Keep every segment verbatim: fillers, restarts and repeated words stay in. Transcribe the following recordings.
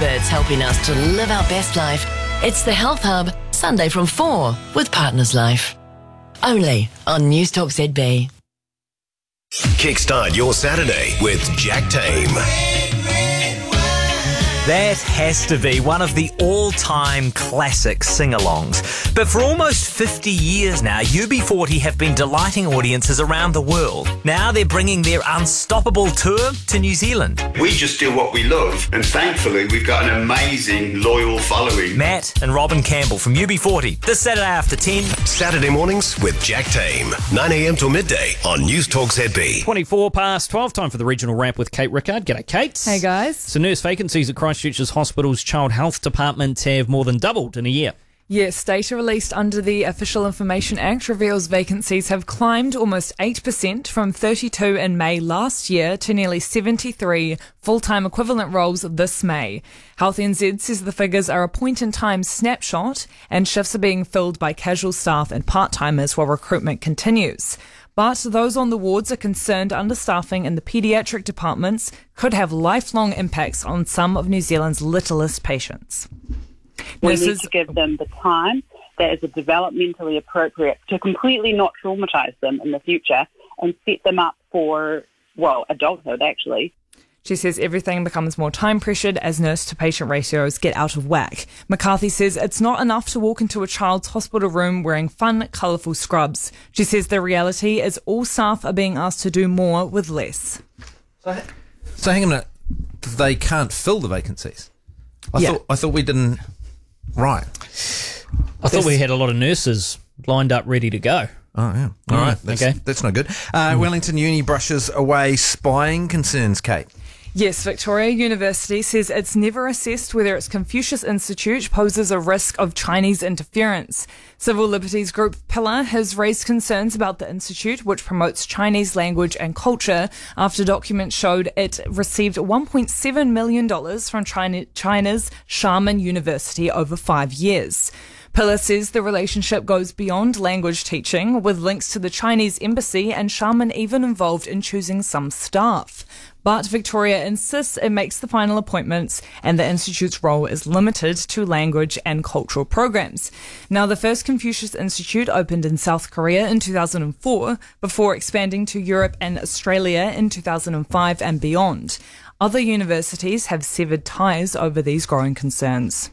experts helping us to live our best life. It's the Health Hub, Sunday from four with Partners Life. Only on News Talk Z B. Kickstart your Saturday with Jack Tame. That has to be one of the all-time classic sing-alongs. But for almost fifty years now, U B forty have been delighting audiences around the world. Now they're bringing their unstoppable tour to New Zealand. We just do what we love, and thankfully we've got an amazing, loyal following. Matt and Robin Campbell from U B forty, this Saturday after ten. Saturday mornings with Jack Tame, nine a.m. till midday on News Talk Z B. twenty-four past twelve, time for the regional wrap with Kate Rickard. G'day, Kate. Hey, guys. So nurse vacancies at Christchurch's Hospital's Child Health Department have more than doubled in a year. Yes, data released under the Official Information Act reveals vacancies have climbed almost eight percent from thirty-two in May last year to nearly seventy-three full-time equivalent roles this May. Health N Z says the figures are a point-in-time snapshot and shifts are being filled by casual staff and part-timers while recruitment continues. But those on the wards are concerned understaffing in the paediatric departments could have lifelong impacts on some of New Zealand's littlest patients. We Nurses- need to give them the time that is developmentally appropriate to completely not traumatise them in the future and set them up for, well, adulthood, actually. She says everything becomes more time-pressured as nurse-to-patient ratios get out of whack. McCarthy says it's not enough to walk into a child's hospital room wearing fun, colourful scrubs. She says the reality is all staff are being asked to do more with less. So, so hang on a minute. They can't fill the vacancies. I Yeah. thought I thought we didn't. Right. I thought we had a lot of nurses lined up ready to go. Oh, yeah. All Mm, right. That's, okay. That's no good. Uh, Wellington Uni brushes away spying concerns, Kate. Yes, Victoria University says it's never assessed whether its Confucius Institute poses a risk of Chinese interference. Civil liberties group Pillar has raised concerns about the institute, which promotes Chinese language and culture, after documents showed it received one point seven million dollars from China, China's Xiamen University over five years. Pillar says the relationship goes beyond language teaching, with links to the Chinese embassy and Xiamen even involved in choosing some staff. But Victoria insists it makes the final appointments and the Institute's role is limited to language and cultural programs. Now, the first Confucius Institute opened in South Korea in two thousand four before expanding to Europe and Australia in two thousand five and beyond. Other universities have severed ties over these growing concerns.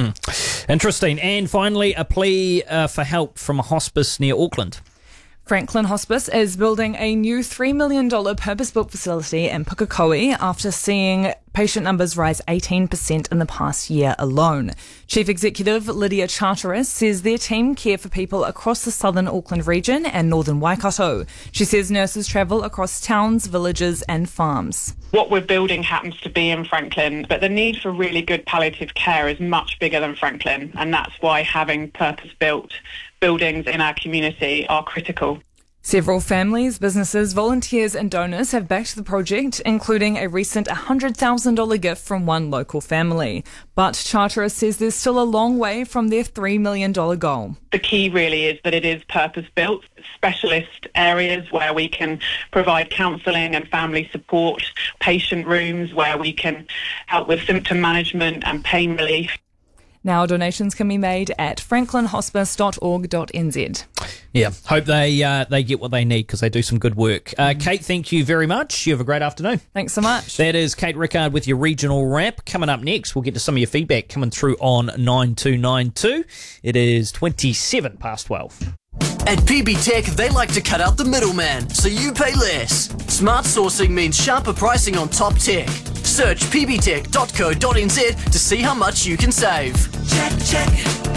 Mm. Interesting. And finally, a plea uh, for help from a hospice near Auckland. Franklin Hospice is building a new three million dollars purpose-built facility in Pukekohe after seeing patient numbers rise eighteen percent in the past year alone. Chief Executive Lydia Charteris says their team care for people across the southern Auckland region and northern Waikato. She says nurses travel across towns, villages and farms. What we're building happens to be in Franklin, but the need for really good palliative care is much bigger than Franklin, and that's why having purpose-built buildings in our community are critical. Several families, businesses, volunteers and donors have backed the project, including a recent one hundred thousand dollars gift from one local family. But Charteris says there's still a long way from their three million dollars goal. The key really is that it is purpose-built, specialist areas where we can provide counselling and family support, patient rooms where we can help with symptom management and pain relief. Now donations can be made at franklin hospice dot org dot n z. Yeah, hope they uh, they get what they need because they do some good work. Uh, Kate, thank you very much. You have a great afternoon. Thanks so much. That is Kate Rickard with your regional wrap. Coming up next, we'll get to some of your feedback coming through on nine two nine two. It is twenty-seven past twelve. At P B Tech, they like to cut out the middleman, so you pay less. Smart sourcing means sharper pricing on top tech. Search p b tech dot co dot n z to see how much you can save. Check, check,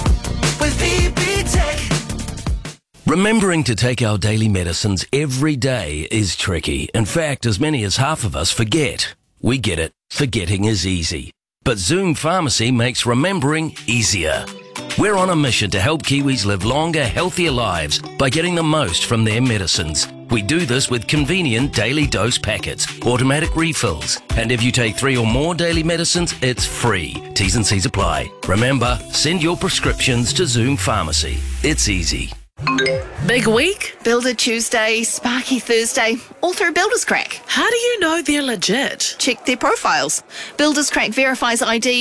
with P B Tech. Remembering to take our daily medicines every day is tricky. In fact, as many as half of us forget. We get it. Forgetting is easy. But Zoom Pharmacy makes remembering easier. We're on a mission to help Kiwis live longer, healthier lives by getting the most from their medicines. We do this with convenient daily dose packets, automatic refills, and if you take three or more daily medicines, it's free. T's and C's apply. Remember, send your prescriptions to Zoom Pharmacy. It's easy. Big week, Builder Tuesday, Sparky Thursday, all through Builders Crack. How do you know they're legit? Check their profiles. Builders Crack verifies I D